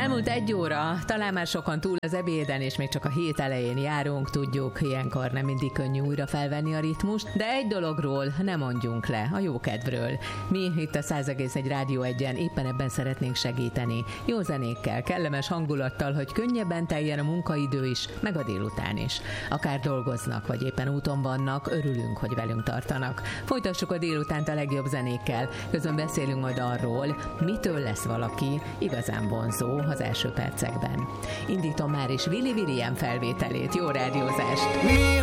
Elmúlt 1 óra, talán már sokan túl az ebéden, és még csak a hét elején járunk, tudjuk, ilyenkor nem mindig könnyű újra felvenni a ritmust, de egy dologról ne mondjunk le, a jókedvről. Mi itt a 100,1 Rádió 1-en éppen ebben szeretnénk segíteni. Jó zenékkel, kellemes hangulattal, hogy könnyebben teljen a munkaidő is, meg a délután is. Akár dolgoznak, vagy éppen úton vannak, örülünk, hogy velünk tartanak. Folytassuk a délutánt a legjobb zenékkel, közben beszélünk majd arról, mitől lesz valaki igazán vonzó az első percekben. Indítom már is Willy William felvételét. Jó rádiózást!